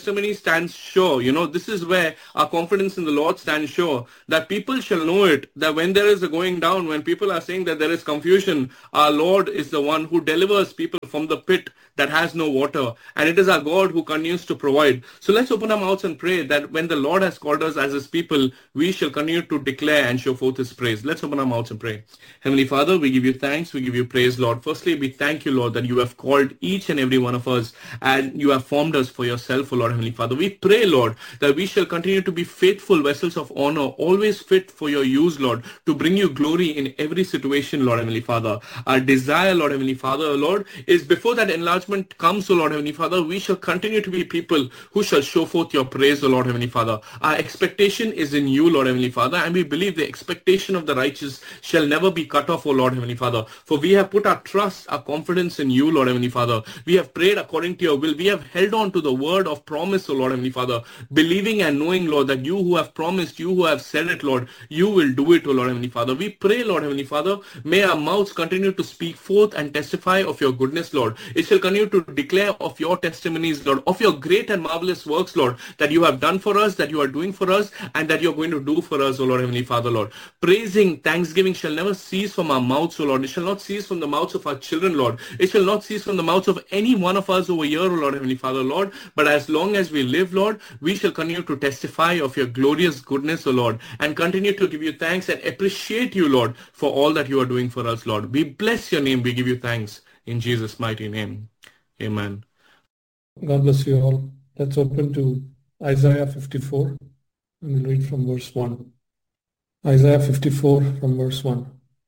testimony stands sure. You know, this is where our confidence in the Lord stands sure, that people shall know it, that when there is a going down, when people are saying that there is confusion, our Lord is the one who delivers people from the pit that has no water. And it is our God who continues to provide. So let's open our mouths and pray that when the Lord has called us as his people, we shall continue to declare and show forth his praise. Let's open our mouths and pray. Heavenly Father, we give you thanks. We give you praise, Lord. Firstly, we thank you, Lord, that you have called each and every one of us and you have formed us for yourself, O Lord, Heavenly Father. We pray, Lord, that we shall continue to be faithful vessels of honor, always fit for your use, Lord, to bring you glory in every situation, Lord, Heavenly Father. Our desire, Lord, Heavenly Father, Lord, is before that enlargement comes, O Lord, Heavenly Father, we shall continue to be people who shall show forth your praise, O Lord, Heavenly Father. Our expectation is in you, Lord, Heavenly Father, and we believe the expectation of the righteous shall never be cut off, O Lord, Heavenly Father. For we have put our trust, our confidence in you, Lord, Heavenly Father. We have prayed according to your will. We have held on to the word of promise, O Lord, Heavenly Father, believing and knowing, Lord, that you who have promised, you who have said it, Lord, you will do it, O Lord, Heavenly Father. We pray, Lord, Heavenly Father, may our mouths continue to speak forth and testify of your goodness, Lord. It shall continue to declare of your testimonies, Lord, of your great and marvelous works, Lord, that you have done for us, that you are doing for us, and that you're going to do for us, O Lord, Heavenly Father, Lord. Praising, thanksgiving shall never cease from our mouths, O Lord. It shall not cease from the mouths of our children, Lord. It shall not cease from the mouths of any one of us over here, O Lord, Heavenly Father, Lord. But as long as we live, Lord, we shall continue to testify of your glorious goodness, O Lord, and continue to give you thanks and appreciate you, Lord, for all that you are doing for us, Lord. We bless your name. We give you thanks in Jesus' mighty name. Amen. God bless you all. Let's open to Isaiah fifty-four and we'll read from verse one. Isaiah fifty-four from verse one.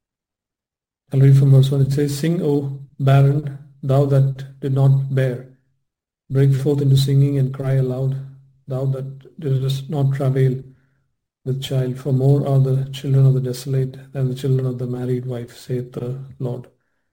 I'll read from verse one. It says, "Sing, O barren, thou that did not bear. Break forth into singing and cry aloud, thou that didst not travail with child. For more are the children of the desolate than the children of the married wife, saith the Lord."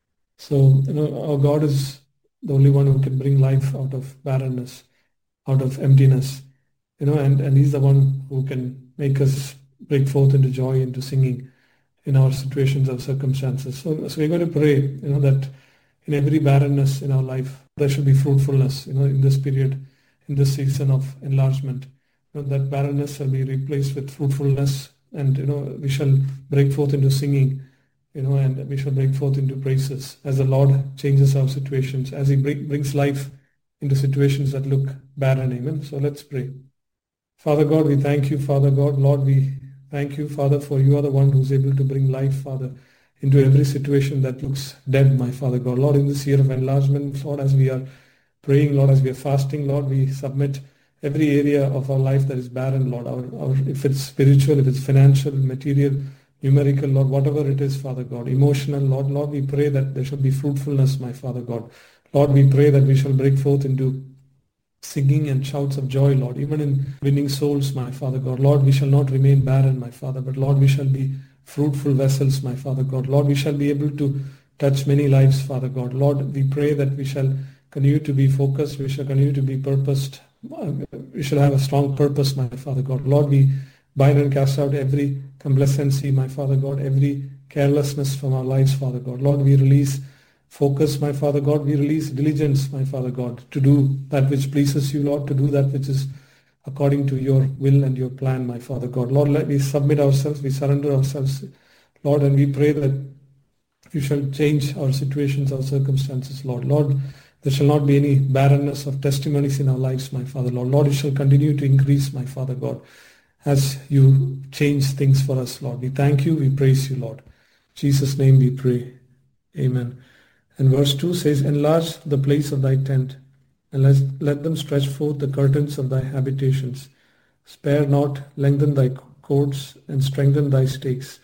So, you know, our God is the only one who can bring life out of barrenness, out of emptiness, you know, and, and he's the one who can make us break forth into joy, into singing in our situations or circumstances. So, so we're going to pray, you know, that in every barrenness in our life, there should be fruitfulness, you know, in this period, in this season of enlargement. You know, that barrenness shall be replaced with fruitfulness, and, you know, we shall break forth into singing, you know, and we shall break forth into praises as the Lord changes our situations, as he bring, brings life into situations that look barren. Amen. So let's pray. Father God, we thank you, Father God. Lord, we thank you, Father, for you are the one who's able to bring life, Father, into every situation that looks dead, my Father God. Lord, in this year of enlargement, Lord, as we are praying, Lord, as we are fasting, Lord, we submit every area of our life that is barren, Lord, our, our, if it's spiritual, if it's financial, material, numerical, Lord, whatever it is, Father God, emotional, Lord, Lord, we pray that there shall be fruitfulness, my Father God. Lord, we pray that we shall break forth into singing and shouts of joy, Lord, even in winning souls, my Father God. Lord, we shall not remain barren, my Father, but Lord, we shall be fruitful vessels, my Father God. Lord, we shall be able to touch many lives, Father God. Lord, we pray that we shall continue to be focused, we shall continue to be purposed, we shall have a strong purpose, my Father God. Lord, we bind and cast out every complacency, my Father God, every carelessness from our lives, Father God. Lord, we release focus, my Father God. We release diligence, my Father God, to do that which pleases you, Lord, to do that which is according to your will and your plan, my Father God. Lord, let we submit ourselves, we surrender ourselves, Lord, and we pray that you shall change our situations, our circumstances, Lord. Lord, there shall not be any barrenness of testimonies in our lives, my Father, Lord. Lord, it shall continue to increase, my Father God, as you change things for us, Lord. We thank you, we praise you, Lord. In Jesus' name we pray. Amen. And verse two says, "Enlarge the place of thy tent, and let, let them stretch forth the curtains of thy habitations. Spare not, lengthen thy cords, and strengthen thy stakes."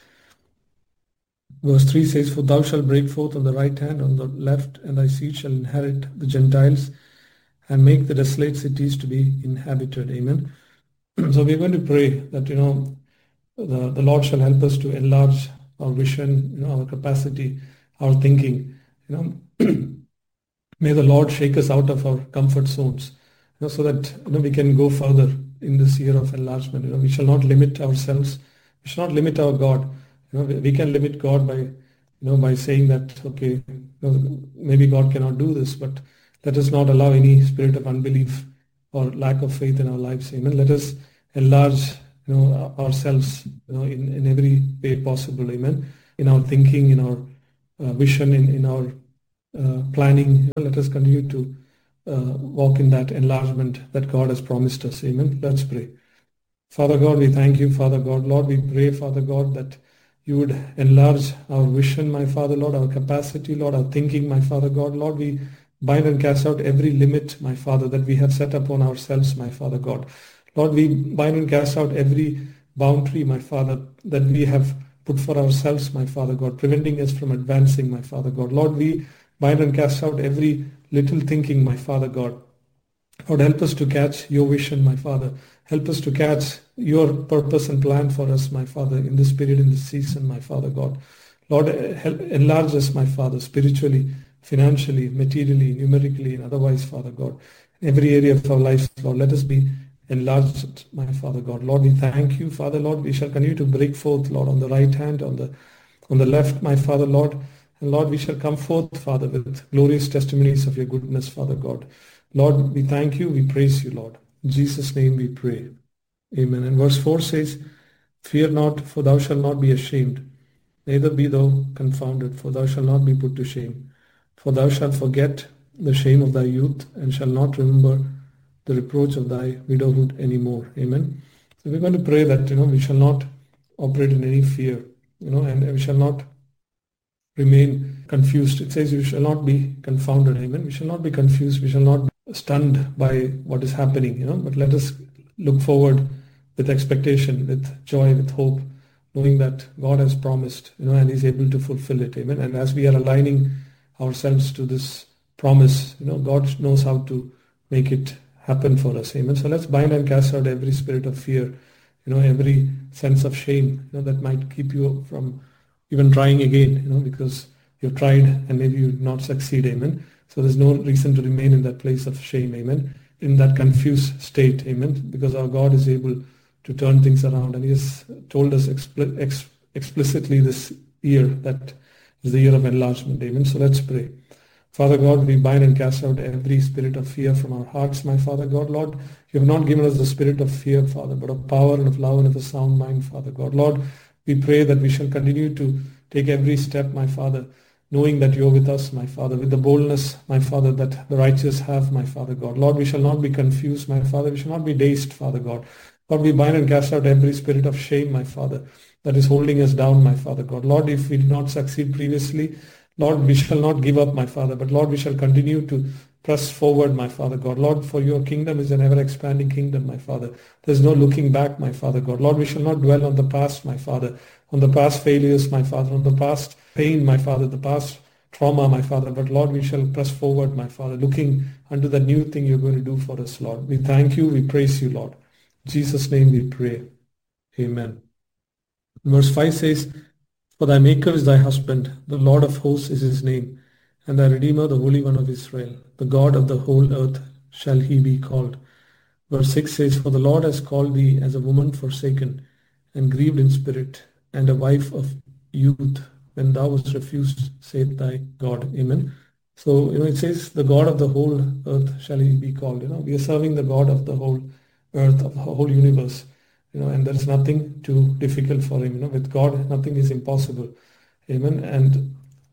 Verse three says, "For thou shalt break forth on the right hand, on the left, and thy seed shall inherit the Gentiles, and make the desolate cities to be inhabited." Amen. So we're going to pray that, you know, the, the Lord shall help us to enlarge our vision, you know, our capacity, our thinking. You know, may the Lord shake us out of our comfort zones, you know, so that, you know, we can go further in this year of enlargement. You know, we shall not limit ourselves. We shall not limit our God. You know, we, we can limit God by, you know, by saying that, okay, you know, maybe God cannot do this, but let us not allow any spirit of unbelief, or lack of faith in our lives. Amen. Let us enlarge, you know, ourselves, you know, in, in every way possible. Amen. In our thinking, in our uh, vision, in, in our uh, planning. You know, let us continue to uh, walk in that enlargement that God has promised us. Amen. Let's pray. Father God, we thank you, Father God. Lord, we pray, Father God, that you would enlarge our vision, my Father, Lord, our capacity, Lord, our thinking, my Father God. Lord, we bind and cast out every limit, my Father, that we have set upon ourselves, my Father God. Lord, we bind and cast out every boundary, my Father, that we have put for ourselves, my Father God, preventing us from advancing, my Father God. Lord, we bind and cast out every little thinking, my Father God. Lord, help us to catch your vision, my Father. Help us to catch your purpose and plan for us, my Father, in this period, in this season, my Father God. Lord, help enlarge us, my Father, spiritually, financially, materially, numerically, and otherwise, Father God. In every area of our lives, Lord, let us be enlarged, my Father God. Lord, we thank you, Father, Lord. We shall continue to break forth, Lord, on the right hand, on the on the left, my Father, Lord. And Lord, we shall come forth, Father, with glorious testimonies of your goodness, Father God. Lord, we thank you, we praise you, Lord. In Jesus' name we pray. Amen. And verse four says, fear not, for thou shalt not be ashamed, neither be thou confounded, for thou shalt not be put to shame. For thou shalt forget the shame of thy youth, and shalt not remember the reproach of thy widowhood anymore. Amen. So we're going to pray that, you know, we shall not operate in any fear, you know, and we shall not remain confused. It says you shall not be confounded. Amen. We shall not be confused. We shall not be stunned by what is happening, you know, but let us look forward with expectation, with joy, with hope, knowing that God has promised, you know, and He's able to fulfill it. Amen. And as we are aligning ourselves to this promise, you know, God knows how to make it happen for us. Amen. So let's bind and cast out every spirit of fear, you know, every sense of shame, you know, that might keep you from even trying again, you know, because you've tried and maybe you not succeed. Amen. So there's no reason to remain in that place of shame. Amen. In that confused state. Amen. Because our God is able to turn things around, and He has told us expl- ex- explicitly this year that is the year of enlargement. Amen. So let's pray. Father God, we bind and cast out every spirit of fear from our hearts, my Father God. Lord, you have not given us the spirit of fear, Father, but of power and of love and of a sound mind, Father God. Lord, we pray that we shall continue to take every step, my Father, knowing that you're with us, my Father, with the boldness, my Father, that the righteous have, my Father God. Lord, we shall not be confused, my Father. We shall not be dazed, Father God. Lord, we bind and cast out every spirit of shame, my Father, that is holding us down, my Father God. Lord, if we did not succeed previously, Lord, we shall not give up, my Father, but Lord, we shall continue to press forward, my Father God. Lord, for your kingdom is an ever-expanding kingdom, my Father. There's no looking back, my Father God. Lord, we shall not dwell on the past, my Father, on the past failures, my Father, on the past pain, my Father, the past trauma, my Father. But Lord, we shall press forward, my Father, looking unto the new thing you're going to do for us, Lord. We thank you, we praise you, Lord. In Jesus' name we pray. Amen. Verse five says, for thy Maker is thy husband, the Lord of hosts is his name, and thy Redeemer, the Holy One of Israel. The God of the whole earth shall he be called. Verse six says, for the Lord has called thee as a woman forsaken, and grieved in spirit, and a wife of youth, when thou wast refused, saith thy God. Amen. So, you know, it says, the God of the whole earth shall he be called. You know, we are serving the God of the whole earth, of the whole universe. You know, and there is nothing too difficult for him. You know, with God, nothing is impossible. Amen. And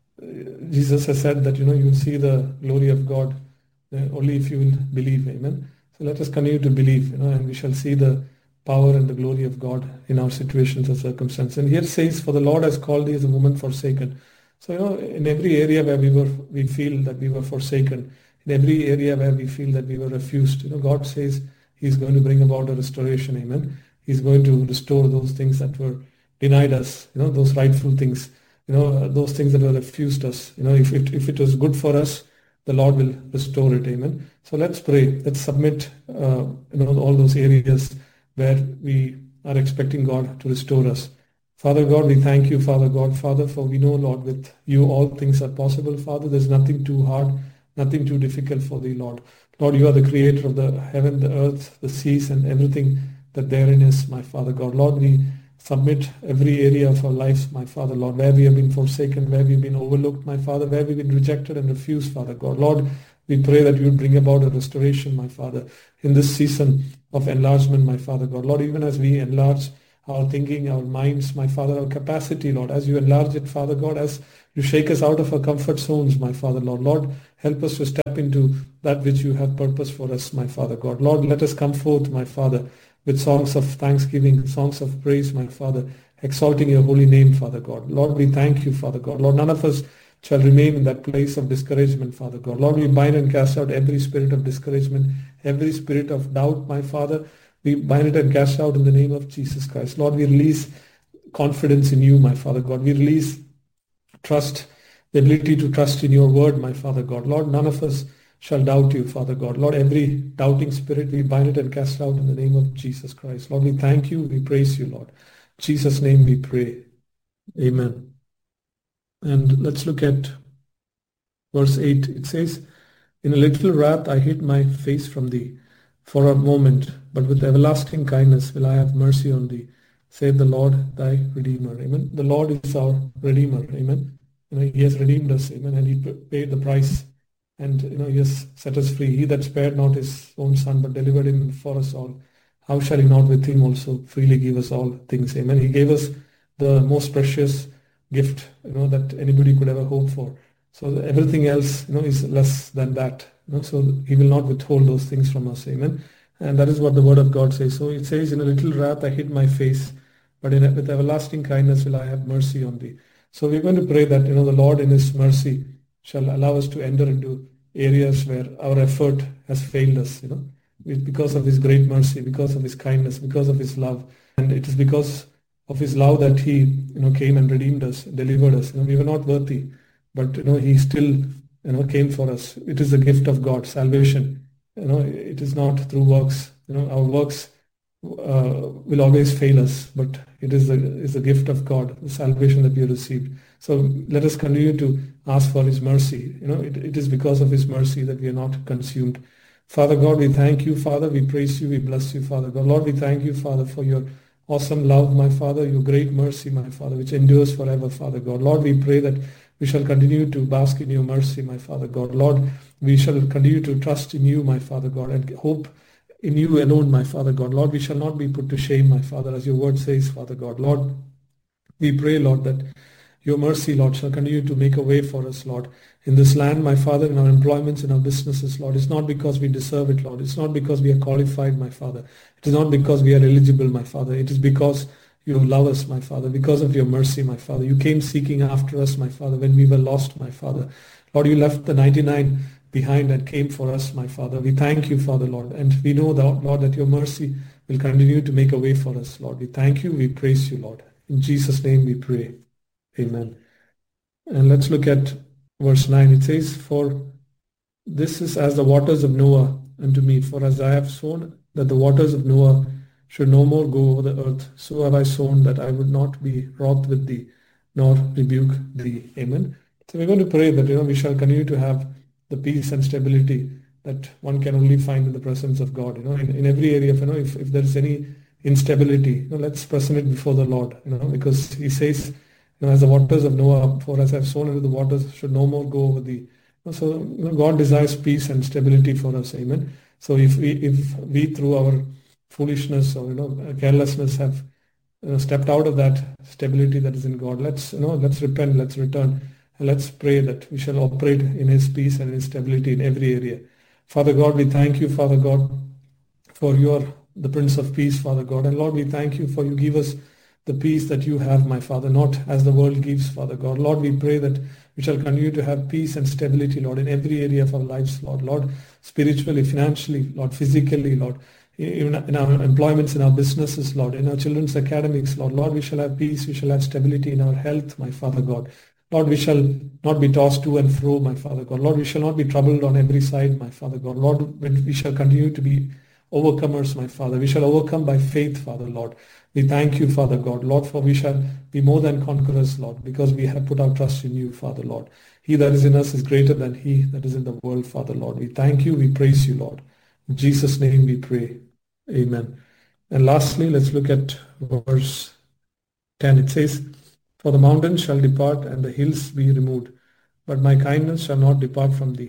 uh, Jesus has said that, you know, you will see the glory of God uh, only if you will believe. Amen. So let us continue to believe, you know, and we shall see the power and the glory of God in our situations and circumstances. And here it says, for the Lord has called thee as a woman forsaken. So, you know, in every area where we were, we feel that we were forsaken, in every area where we feel that we were refused, you know, God says He's going to bring about a restoration. Amen. He's going to restore those things that were denied us, you know, those rightful things, you know, those things that were refused us. You know, if it, if it was good for us, the Lord will restore it. Amen. So let's pray. Let's submit, uh, you know, all those areas where we are expecting God to restore us. Father God, we thank you, Father God, Father, for we know, Lord, with you all things are possible, Father. There's nothing too hard, nothing too difficult for thee, Lord. Lord, you are the creator of the heaven, the earth, the seas, and everything that therein is, my Father God. Lord, we submit every area of our lives, my Father, Lord, where we have been forsaken, where we've been overlooked, my Father, where we've been rejected and refused, Father God. Lord, We pray that you would bring about a restoration, my Father, in this season of enlargement, my Father God. Lord, even as we enlarge our thinking, our minds, my Father, our capacity, Lord, as you enlarge it, Father God, as you shake us out of our comfort zones, my Father, Lord. Lord, help us to step into that which you have purpose for us, my Father God. Lord, let us come forth, my Father, with songs of thanksgiving, songs of praise, my Father, exalting your holy name, Father God. Lord, we thank you, Father God. Lord, none of us shall remain in that place of discouragement, Father God. Lord, we bind and cast out every spirit of discouragement, every spirit of doubt, my Father. We bind it and cast out in the name of Jesus Christ. Lord, we release confidence in you, my Father God. We release trust, the ability to trust in your word, my Father God. Lord, none of us shall doubt you, Father God. Lord, every doubting spirit, we bind it and cast out in the name of Jesus Christ. Lord, we thank you, we praise you, Lord. In Jesus' name we pray. Amen. And let's look at verse eight. It says, in a little wrath I hid my face from thee for a moment, but with everlasting kindness will I have mercy on thee, saith the Lord thy Redeemer. Amen. The Lord is our Redeemer. Amen. You know, he has redeemed us. Amen. And he paid the price. And you know, he has set us free. He that spared not his own son, but delivered him for us all, how shall he not with him also freely give us all things? Amen. He gave us the most precious gift, you know, that anybody could ever hope for. So everything else, you know, is less than that. You know, so he will not withhold those things from us. Amen. And that is what the word of God says. So it says, in a little wrath I hid my face, but in a, with everlasting kindness will I have mercy on thee. So we're going to pray that, you know, the Lord in his mercy shall allow us to enter into areas where our effort has failed us, you know, because of his great mercy, because of his kindness, because of his love. And it is because of his love that he, you know, came and redeemed us, delivered us. You know, we were not worthy, but, you know, he still, you know, came for us. It is the gift of God, salvation. You know, it is not through works. You know, our works uh, will always fail us, but it is the, is the gift of God, the salvation that we have received. So let us continue to ask for his mercy. You know, it, it is because of his mercy that we are not consumed. Father God, we thank you, Father. We praise you. We bless you, Father God. Lord, we thank you, Father, for your awesome love, my Father, your great mercy, my Father, which endures forever, Father God. Lord, we pray that we shall continue to bask in your mercy, my Father God. Lord, we shall continue to trust in you, my Father God, and hope in you alone, my Father God. Lord, we shall not be put to shame, my Father, as your word says, Father God. Lord, we pray, Lord, that your mercy, Lord, shall continue to make a way for us, Lord, in this land, my Father, in our employments, in our businesses, Lord. It's not because we deserve it, Lord. It's not because we are qualified, my Father. It is not because we are eligible, my Father. It is because you love us, my Father, because of your mercy, my Father. You came seeking after us, my Father, when we were lost, my Father. Lord, you left the ninety-nine behind and came for us, my Father. We thank you, Father, Lord. And we know, that, Lord, that your mercy will continue to make a way for us, Lord. We thank you. We praise you, Lord. In Jesus' name we pray. Amen. And let's look at verse nine. It says, for this is as the waters of Noah unto me. For as I have sown that the waters of Noah should no more go over the earth, so have I sown that I would not be wroth with thee, nor rebuke thee. Amen. So we're going to pray that, you know, we shall continue to have the peace and stability that one can only find in the presence of God. You know, in, in every area, if, you know, if, if there is any instability, you know, let's present it before the Lord, you know, because he says, you know, as the waters of Noah, for as I have sown into the waters, should no more go over thee. So, you know, God desires peace and stability for us. Amen. So if we, if we through our foolishness or, you know, carelessness have, you know, stepped out of that stability that is in God, let's, you know, let's repent, let's return, and let's pray that we shall operate in his peace and his stability in every area. Father God, we thank you, Father God, for you are the Prince of Peace, Father God. And Lord, we thank you for you give us the peace that you have, my Father, not as the world gives, Father God. Lord, we pray that we shall continue to have peace and stability, Lord, in every area of our lives, Lord. Lord, spiritually, financially, Lord, physically, Lord, in our employments, in our businesses, Lord, in our children's academics, Lord. Lord, we shall have peace, we shall have stability in our health, my Father God. Lord, we shall not be tossed to and fro, my Father God. Lord, we shall not be troubled on every side, my Father God. Lord, we shall continue to be overcomers, my Father. We shall overcome by faith, Father, Lord. We thank you, Father God, Lord, for we shall be more than conquerors, Lord, because we have put our trust in you, Father, Lord. He that is in us is greater than he that is in the world, Father, Lord. We thank you, we praise you, Lord. In Jesus' name we pray. Amen. And lastly, let's look at verse ten. It says, for the mountains shall depart and the hills be removed, but my kindness shall not depart from thee,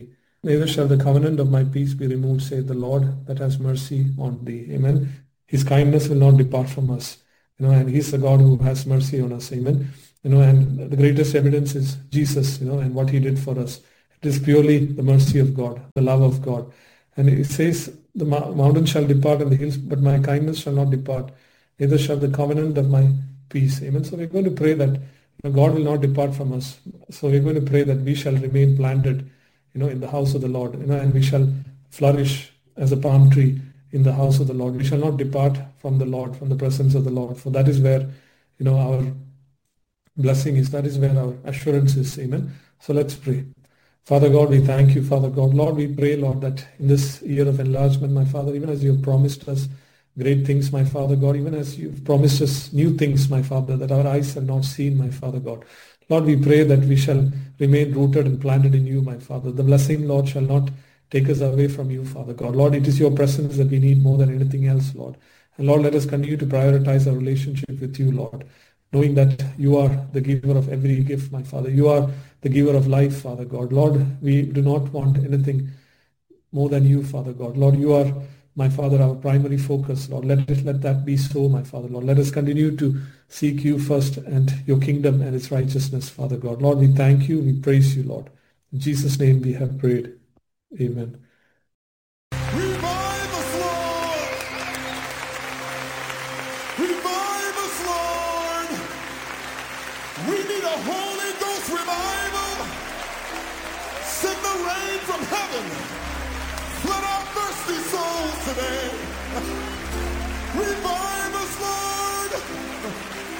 neither shall the covenant of my peace be removed, saith the Lord that has mercy on thee. Amen. His kindness will not depart from us. You know, and He's the God who has mercy on us. Amen. You know, and the greatest evidence is Jesus, you know, and what He did for us. It is purely the mercy of God, the love of God. And it says, the mountain shall depart and the hills, but my kindness shall not depart, neither shall the covenant of my peace. Amen. So we're going to pray that, you know, God will not depart from us. So we're going to pray that we shall remain planted, you know, in the house of the Lord, you know, and we shall flourish as a palm tree in the house of the Lord. We shall not depart from the Lord, from the presence of the Lord, for that is where, you know, our blessing is. That is where our assurance is. Amen. So let's pray. Father God, we thank you, Father God. Lord, we pray, Lord, that in this year of enlargement, my Father, even as you have promised us great things, my Father God, even as you've promised us new things, my Father, that our eyes have not seen, my Father God. Lord, we pray that we shall remain rooted and planted in you, my Father. The blessing, Lord, shall not take us away from you, Father God. Lord, it is your presence that we need more than anything else, Lord. And Lord, let us continue to prioritize our relationship with you, Lord, knowing that you are the giver of every gift, my Father. You are the giver of life, Father God. Lord, we do not want anything more than you, Father God. Lord, you are, my Father, our primary focus, Lord. Let it, let that be so, my Father, Lord. Let us continue to seek you first and your kingdom and its righteousness, Father God. Lord, we thank you. We praise you, Lord. In Jesus' name we have prayed. Amen. Revive us, Lord! Revive us, Lord! We need a Holy Ghost revival. Send the rain from heaven. Flood our thirsty souls today.